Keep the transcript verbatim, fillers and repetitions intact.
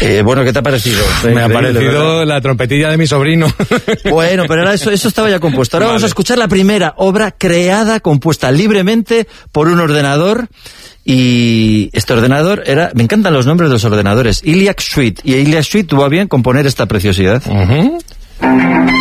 Eh, bueno, ¿qué te ha parecido? Me ha parecido ¿verdad? La trompetilla de mi sobrino. Bueno, pero ahora eso, eso estaba ya compuesto. Ahora vale. Vamos a escuchar la primera obra creada, compuesta libremente por un ordenador. Y este ordenador era... Me encantan los nombres de los ordenadores. Iliac Suite. Y Iliac Suite tuvo a bien componer esta preciosidad. Uh-huh.